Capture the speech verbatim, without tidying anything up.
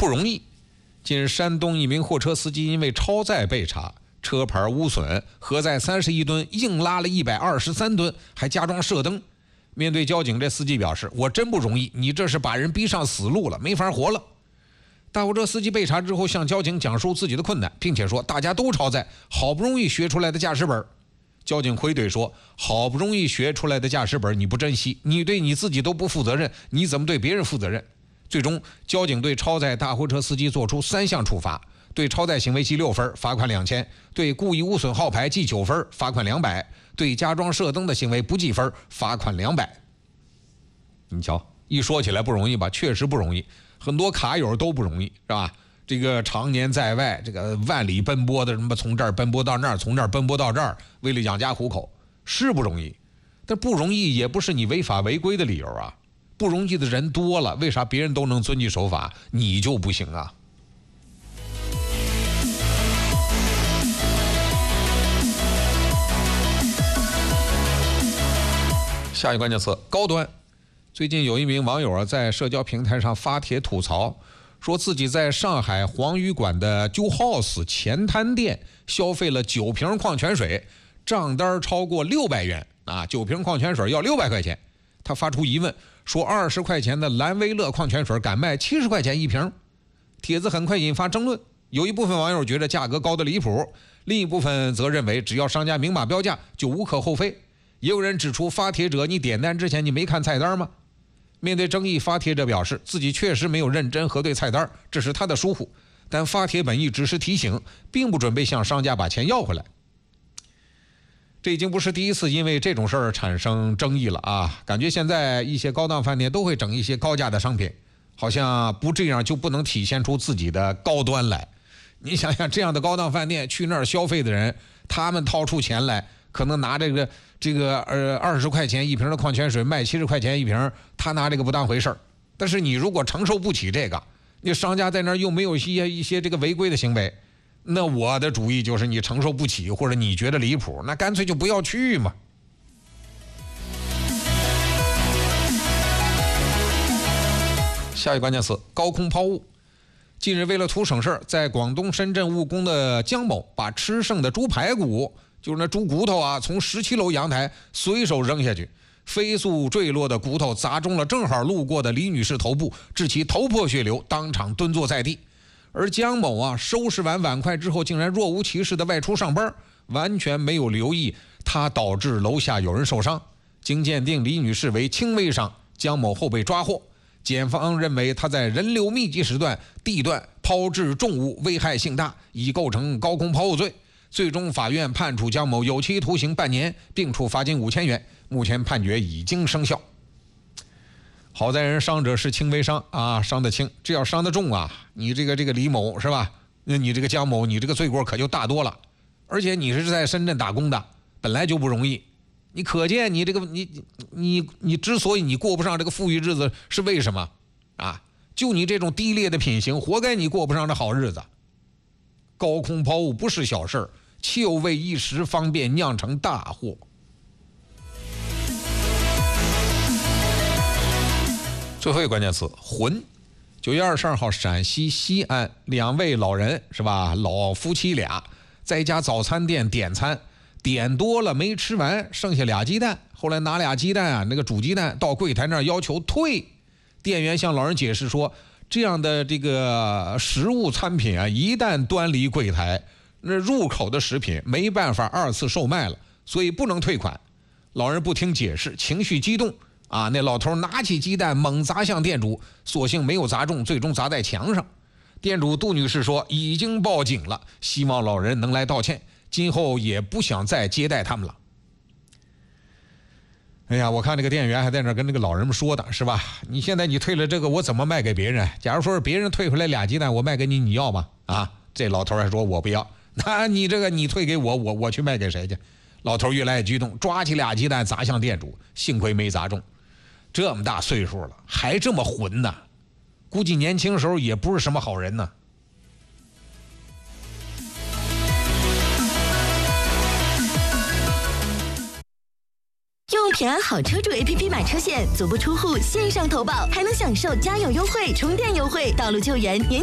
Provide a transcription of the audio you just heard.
不容易。近日，山东一名货车司机因为超载被查，车牌污损，核载三十一吨，硬拉了一百二十三吨，还加装射灯。面对交警，这司机表示：“我真不容易，你这是把人逼上死路了，没法活了。”大货车司机被查之后，向交警讲述自己的困难，并且说：“大家都超载，好不容易学出来的驾驶本。”交警回怼说：“好不容易学出来的驾驶本你不珍惜，你对你自己都不负责任，你怎么对别人负责任？”最终，交警对超载大货车司机作出三项处罚：对超载行为记六分，罚款两千；对故意污损号牌记九分，罚款两百；对加装射灯的行为不记分，罚款两百。你瞧，一说起来不容易吧？确实不容易，很多卡友都不容易，是吧？这个常年在外，这个万里奔波的，什么从这儿奔波到那儿，从这儿奔波到这儿，为了养家糊口，是不容易。但不容易也不是你违法违规的理由啊！不容易的人多了，为啥别人都能遵纪守法，你就不行啊？下一个关键词：高端。最近有一名网友啊，在社交平台上发帖吐槽，说自己在上海黄鱼馆的Joe House前滩店消费了九瓶矿泉水，账单超过六百元啊！九瓶矿泉水要六百块钱。他发出疑问，说二十块钱的蓝威乐矿泉水敢卖七十块钱一瓶。帖子很快引发争论，有一部分网友觉得价格高得离谱，另一部分则认为只要商家明码标价就无可厚非。也有人指出，发帖者你点单之前你没看菜单吗？面对争议，发帖者表示自己确实没有认真核对菜单，这是他的疏忽，但发帖本意只是提醒，并不准备向商家把钱要回来。这已经不是第一次因为这种事儿产生争议了啊！感觉现在一些高档饭店都会整一些高价的商品，好像不这样就不能体现出自己的高端来。你想想，这样的高档饭店去那儿消费的人，他们掏出钱来，可能拿这个这个呃二十块钱一瓶的矿泉水卖七十块钱一瓶，他拿这个不当回事儿。但是你如果承受不起这个，你商家在那儿又没有一些一些这个违规的行为。那我的主意就是你承受不起，或者你觉得离谱，那干脆就不要去嘛。下一个关键词：高空抛物。近日为了图省事，在广东深圳务工的江某把吃剩的猪排骨，就是那猪骨头啊，从十七楼阳台随手扔下去，飞速坠落的骨头砸中了正好路过的李女士头部，致其头破血流，当场蹲坐在地。而江某啊，收拾完碗筷之后，竟然若无其事的外出上班，完全没有留意他导致楼下有人受伤。经鉴定，李女士为轻微伤，江某后被抓获。检方认为他在人流密集时段、地段抛掷重物，危害性大，已构成高空抛物罪。最终法院判处江某有期徒刑半年，并处罚金五千元。目前判决已经生效。好在人伤者是轻微伤啊，伤得轻，这要伤得重啊，你这个这个李某是吧？那你这个江某，你这个罪过可就大多了。而且你是在深圳打工的，本来就不容易，你可见你这个你你你之所以你过不上这个富裕日子是为什么啊？就你这种低劣的品行，活该你过不上这好日子。高空抛物不是小事儿，且为一时方便酿成大祸。最后一个关键词：混。九月二十二号，陕西西安两位老人是吧？老夫妻俩在一家早餐店点餐，点多了没吃完，剩下俩鸡蛋。后来拿俩鸡蛋啊，那个煮鸡蛋到柜台那儿要求退。店员向老人解释说，这样的这个食物餐品啊，一旦端离柜台，那入口的食品没办法二次售卖了，所以不能退款。老人不听解释，情绪激动。啊，那老头拿起鸡蛋猛砸向店主，所幸没有砸中，最终砸在墙上。店主杜女士说已经报警了，希望老人能来道歉，今后也不想再接待他们了。哎呀，我看这个店员还在那跟那个老人们说的是吧？你现在你退了这个，我怎么卖给别人？假如说是别人退回来俩鸡蛋，我卖给你，你要吗？啊，这老头还说我不要。那你这个你退给我，我我去卖给谁去？老头越来越激动，抓起俩鸡蛋砸向店主，幸亏没砸中。这么大岁数了还这么混呢，估计年轻时候也不是什么好人呢。 用平安好车主 A P P 买车险，足不出户线上投保，还能享受加油优惠、充电优惠、道路救援、年